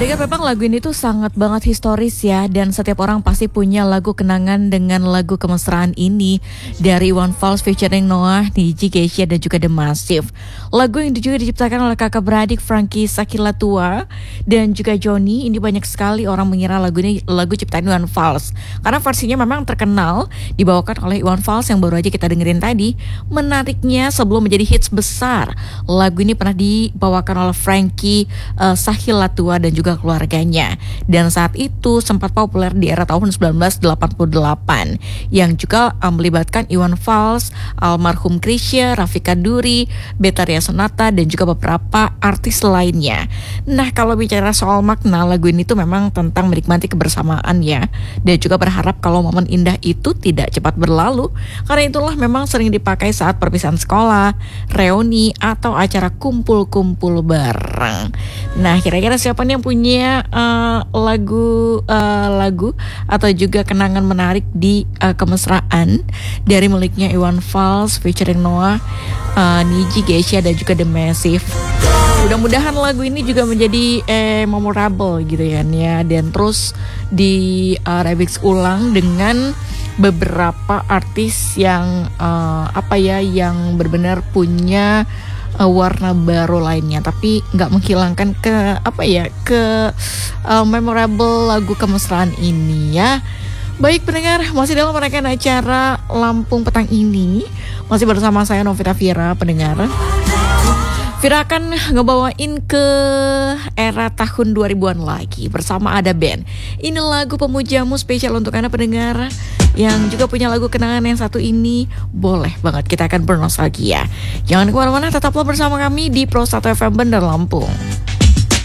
Pendengar, memang lagu ini tuh sangat banget historis ya, dan setiap orang pasti punya lagu kenangan dengan lagu kemesraan ini dari Iwan Fals featuring Noah, Niji, Geisha dan juga The Massive. Lagu yang juga diciptakan oleh kakak beradik Frankie Sakilatua dan juga Johnny. Ini banyak sekali orang mengira lagu ini lagu ciptaan Iwan Fals karena versinya memang terkenal dibawakan oleh Iwan Fals yang baru aja kita dengerin tadi. Menariknya, sebelum menjadi hits besar, lagu ini pernah dibawakan oleh Frankie Sakilatua dan juga keluarganya, dan saat itu sempat populer di era tahun 1988 yang juga melibatkan Iwan Fals, almarhum Chrisye, Rafika Duri, Betharia Sonata dan juga beberapa artis lainnya. Nah, kalau bicara soal makna, lagu ini tuh memang tentang menikmati kebersamaan ya, dan juga berharap kalau momen indah itu tidak cepat berlalu. Karena itulah memang sering dipakai saat perpisahan sekolah, reuni atau acara kumpul-kumpul bareng. Nah, kira-kira siapa nih yang punya lagu atau juga kenangan menarik di kemesraan dari miliknya Iwan Fals featuring Noah, Niji, Geisha dan juga The Massive. Mudah-mudahan lagu ini juga menjadi memorable gitu ya, dan terus di remix ulang dengan beberapa artis yang yang benar-benar punya warna baru lainnya, tapi nggak menghilangkan memorable lagu kemesraan ini ya. Baik pendengar, masih dalam rangkaian acara Lampung Petang ini, masih bersama saya Novita Vira. Pendengar, Vira akan ngebawain ke era tahun 2000-an lagi bersama Ada Band. Ini lagu Pemujamu spesial untuk Anda pendengar yang juga punya lagu kenangan yang satu ini. Boleh banget kita akan bernostalgia. Jangan kemana-mana, tetaplah bersama kami di Pro 1 FM Bandar Lampung.